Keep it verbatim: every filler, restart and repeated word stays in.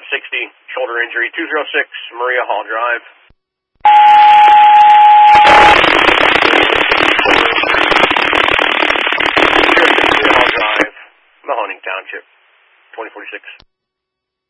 sixty, shoulder injury, two oh six Maria Hall Drive. Mahoning Township, twenty forty-six.